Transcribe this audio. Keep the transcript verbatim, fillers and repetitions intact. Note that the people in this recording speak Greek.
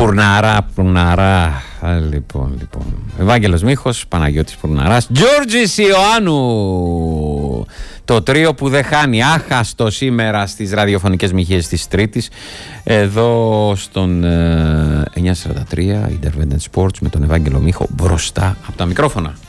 Πουρναρά, Πουρναρά. Λοιπόν, λοιπόν. Ευάγγελος Μίχος, Παναγιώτης Πουρναράς, Γιώργης Ιωάννου. Το τρίο που δεν χάνει, άχαστο σήμερα στις ραδιοφωνικές μοιχείες της Τρίτης. Εδώ στον ε, εννιακόσια σαράντα τρία Independent Sports με τον Ευάγγελο Μίχο μπροστά από τα μικρόφωνα.